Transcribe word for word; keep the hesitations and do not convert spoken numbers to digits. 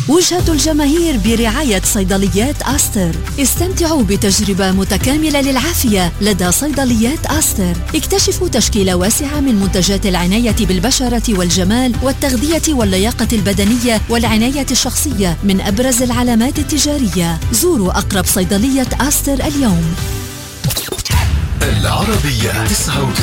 وجهة الجماهير برعاية صيدليات آستر. استمتعوا بتجربة متكاملة للعافية لدى صيدليات آستر. اكتشفوا تشكيلة واسعة من منتجات العناية بالبشرة والجمال والتغذية واللياقة البدنية والعناية الشخصية من أبرز العلامات التجارية. زوروا أقرب صيدلية آستر اليوم. العربية تسعة وتسعين.